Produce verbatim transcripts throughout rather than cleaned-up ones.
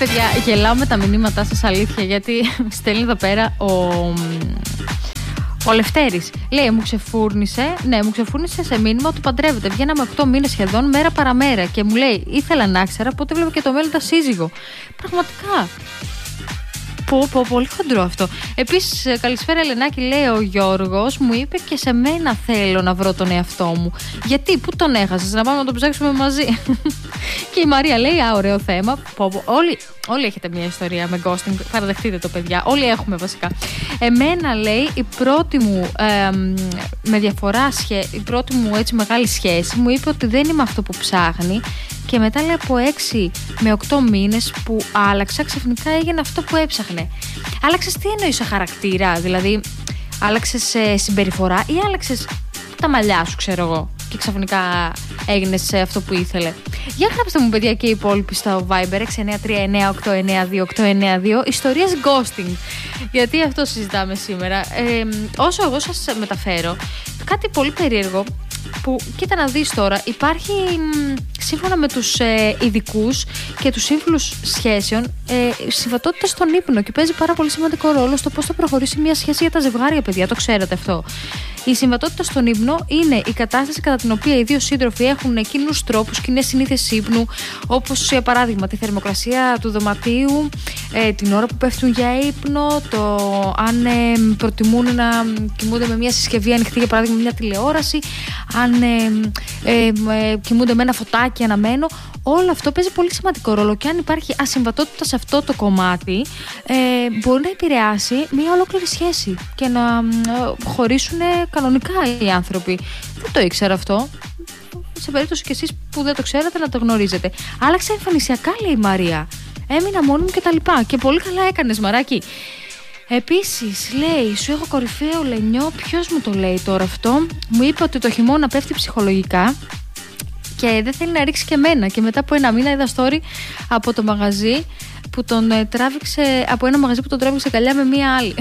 Παιδιά, γελάω με τα μηνύματά σας, αλήθεια, γιατί στέλνει εδώ πέρα ο, ο Λευτέρης. Λέει, μου ξεφούρνησε, ναι, μου ξεφούρνησε σε μήνυμα ότι παντρεύεται. Βγαίναμε οκτώ μήνες σχεδόν, μέρα παραμέρα. Και μου λέει, ήθελα να ξέρα, πότε βλέπω και το μέλλοντα σύζυγο. Πραγματικά. Πω, πω, πολύ χοντρό αυτό. Επίσης, καλησπέρα Ελενάκη, λέει ο Γιώργος, μου είπε και σε μένα θέλω να βρω τον εαυτό μου. Γιατί, πού τον έχασες, να πάμε να τον ψάξουμε μαζί. Και η Μαρία λέει, α, ωραίο θέμα. Πω, πω, όλοι, όλοι έχετε μια ιστορία με ghosting, παραδεχτείτε το παιδιά, όλοι έχουμε βασικά. Εμένα λέει, η πρώτη μου, ε, με διαφορά, σχέ, η πρώτη μου έτσι μεγάλη σχέση μου είπε ότι δεν είμαι αυτό που ψάχνει. Και μετά λέει από έξι με οκτώ μήνες που άλλαξα, ξαφνικά έγινε αυτό που έψαχνε. Άλλαξες τι εννοείς σε χαρακτήρα, δηλαδή άλλαξες σε συμπεριφορά ή άλλαξες τα μαλλιά σου, ξέρω εγώ, και ξαφνικά έγινες σε αυτό που ήθελε. Για γράψτε μου, παιδιά, και οι υπόλοιποι στο Viber έξι εννιά τρία εννιά οκτώ εννιά δύο οκτώ εννιά δύο ιστορίες ghosting. Γιατί αυτό συζητάμε σήμερα. Ε, όσο εγώ σας μεταφέρω κάτι πολύ περίεργο. Που, κοίτα να δεις τώρα, υπάρχει σύμφωνα με τους ε, ειδικούς και τους σύμβουλους σχέσεων ε, συμβατότητα στον ύπνο και παίζει πάρα πολύ σημαντικό ρόλο στο πώς θα προχωρήσει μια σχέση για τα ζευγάρια, παιδιά, το ξέρετε αυτό. Η συμβατότητα στον ύπνο είναι η κατάσταση κατά την οποία οι δύο σύντροφοι έχουν κοινούς τρόπους, κοινές συνήθειες ύπνου, όπως για παράδειγμα τη θερμοκρασία του δωματίου, ε, την ώρα που πέφτουν για ύπνο, το αν ε, προτιμούν να κοιμούνται με μια συσκευή ανοιχτή, για παράδειγμα μια τηλεόραση, αν ε, ε, ε, κοιμούνται με ένα φωτάκι αναμένο. Όλο αυτό παίζει πολύ σημαντικό ρόλο και αν υπάρχει ασυμβατότητα σε αυτό το κομμάτι, ε, μπορεί να επηρεάσει μια ολόκληρη σχέση και να ε, χωρίσουν κανονικά οι άνθρωποι. Δεν το ήξερα αυτό. Σε περίπτωση και εσείς που δεν το ξέρατε, να το γνωρίζετε. Άλλαξε εμφανισιακά, λέει η Μαρία. Έμεινα μόνη μου και τα λοιπά. Και πολύ καλά έκανες, Μαράκι. Επίσης, λέει, σου έχω κορυφαίο λενιό. Ποιος μου το λέει τώρα αυτό? Μου είπε ότι το χειμώνα πέφτει ψυχολογικά και δεν θέλει να ρίξει και εμένα. Και μετά από ένα μήνα είδα story από το μαγαζί που τον ε, τράβηξε, από ένα μαγαζί που τον τράβηξε καλιά με μία άλλη.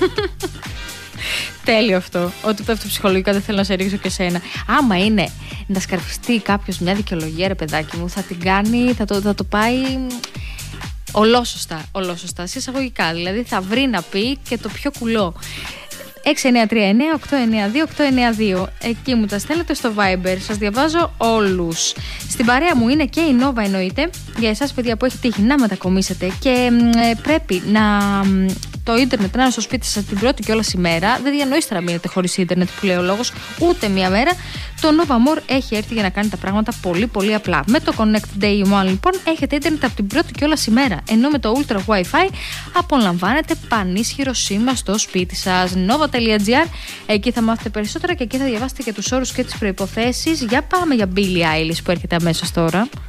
Τέλειο αυτό. Ότι πέφτω ψυχολογικά, δεν θέλω να σε ρίξω και σένα. Άμα είναι να σκαρφιστεί κάποιος μια δικαιολογία, ρε παιδάκι μου, θα την κάνει, θα το, θα το πάει ολόσωστα, ολόσωστα, σε εισαγωγικά. Δηλαδή θα βρει να πει και το πιο κουλό. έξι εννιά τρία εννιά οκτώ εννιά δύο οκτώ εννιά δύο. Εκεί μου τα στέλνετε στο Viber. Σας διαβάζω όλους. Στην παρέα μου είναι και η Nova, εννοείται. Για εσάς, παιδιά, που έχει τύχει να μετακομίσετε και ε, πρέπει να το ίντερνετ να είναι στο σπίτι σας την πρώτη κιόλας ημέρα. Δεν διανοείστε να μείνετε χωρίς ίντερνετ, που λέει ο λόγος, ούτε μία μέρα. Το Nova More έχει έρθει για να κάνει τα πράγματα πολύ πολύ απλά. Με το Connect Day One, λοιπόν, έχετε ίντερνετ από την πρώτη κιόλας ημέρα. Ενώ με το Ultra Wi-Fi απολαμβάνετε πανίσχυρο σήμα στο σπίτι σας. Nova.gr, εκεί θα μάθετε περισσότερα και εκεί θα διαβάσετε και τους όρους και τις προϋποθέσεις. Για πάμε για Billie Eilish που έρχεται αμέσως τώρα.